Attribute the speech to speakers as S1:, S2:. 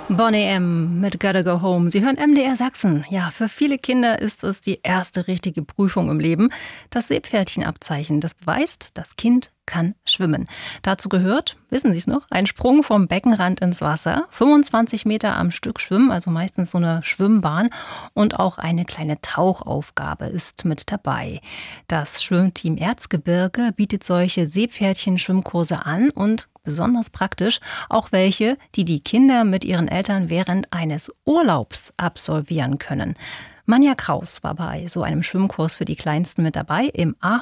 S1: Boney M. mit Gotta Go Home. Sie hören MDR Sachsen. Ja, für viele Kinder ist es die erste richtige Prüfung im Leben. Das Seepferdchenabzeichen, das beweist, das Kind kann schwimmen. Dazu gehört, wissen Sie es noch, ein Sprung vom Beckenrand ins Wasser, 25 Meter am Stück schwimmen, also meistens so eine Schwimmbahn, und auch eine kleine Tauchaufgabe ist mit dabei. Das Schwimmteam Erzgebirge bietet solche Seepferdchen-Schwimmkurse an und besonders praktisch auch welche, die die Kinder mit ihren Eltern während eines Urlaubs absolvieren können. Manja Kraus war bei so einem Schwimmkurs für die Kleinsten mit dabei im